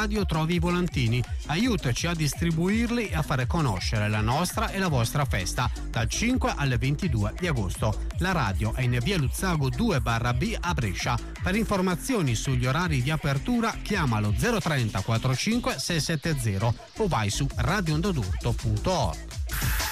radio trovi i volantini. Aiutaci a distribuirli e a fare conoscere la nostra e la vostra festa dal 5 al 22 di agosto. La radio è in via Luzzago 2/B a Brescia. Per informazioni sugli orari di apertura chiamalo 030 45 670 o vai su radioondodurto.org.